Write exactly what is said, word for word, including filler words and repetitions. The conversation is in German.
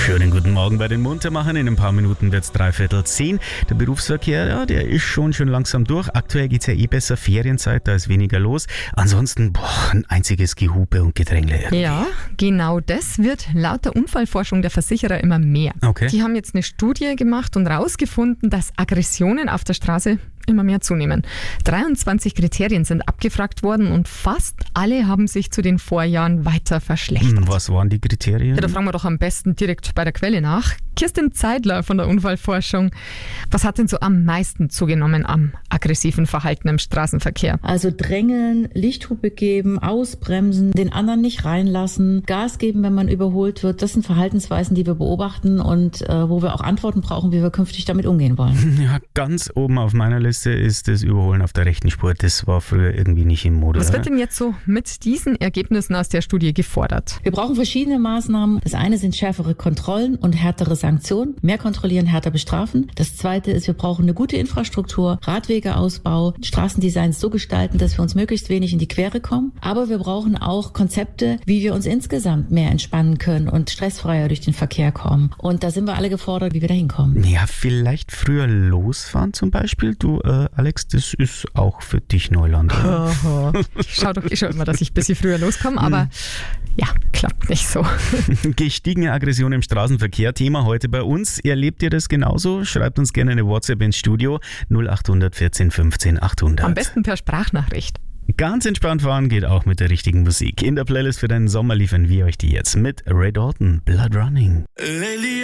Schönen guten Morgen bei den Muntermachern. In ein paar Minuten wird es dreiviertel zehn. Der Berufsverkehr, ja, der ist schon schön langsam durch. Aktuell geht es ja eh besser. Ferienzeit, da ist weniger los. Ansonsten, boah, ein einziges Gehupe und Gedrängle. Irgendwie. Ja, genau das wird laut der Unfallforschung der Versicherer immer mehr. Okay. Die haben jetzt eine Studie gemacht und herausgefunden, dass Aggressionen auf der Straße immer mehr zunehmen. dreiundzwanzig Kriterien sind abgefragt worden und fast alle haben sich zu den Vorjahren weiter verschlechtert. Hm, was waren die Kriterien? Ja, da fragen wir doch am besten direkt bei der Quelle nach. Kirstin Zeidler von der Unfallforschung. Was hat denn so am meisten zugenommen am aggressiven Verhalten im Straßenverkehr? Also drängeln, Lichthupe geben, ausbremsen, den anderen nicht reinlassen, Gas geben, wenn man überholt wird. Das sind Verhaltensweisen, die wir beobachten und äh, wo wir auch Antworten brauchen, wie wir künftig damit umgehen wollen. Ja, ganz oben auf meiner Liste ist das Überholen auf der rechten Spur. Das war früher irgendwie nicht in Mode. Was wird oder? denn jetzt so mit diesen Ergebnissen aus der Studie gefordert? Wir brauchen verschiedene Maßnahmen. Das eine sind schärfere Kontrollen und härtere Sanktionen. Mehr kontrollieren, härter bestrafen. Das zweite ist, wir brauchen eine gute Infrastruktur, Radwegeausbau, Straßendesigns so gestalten, dass wir uns möglichst wenig in die Quere kommen. Aber wir brauchen auch Konzepte, wie wir uns insgesamt mehr entspannen können und stressfreier durch den Verkehr kommen. Und da sind wir alle gefordert, wie wir da hinkommen. Ja, vielleicht früher losfahren zum Beispiel. Du, äh, Alex, das ist auch für dich Neuland. Oho. Ich schau doch eh schon immer, dass ich ein bisschen früher loskomme, aber ja, klappt nicht so. Gestiegene Aggression im Straßenverkehr, Thema heute bei uns. Erlebt ihr das genauso? Schreibt uns gerne eine WhatsApp ins Studio null acht vierzehn fünfzehn achthundert. Am besten per Sprachnachricht. Ganz entspannt fahren geht auch mit der richtigen Musik. In der Playlist für deinen Sommer liefern wir euch die jetzt mit Ray Dalton, Blood Running.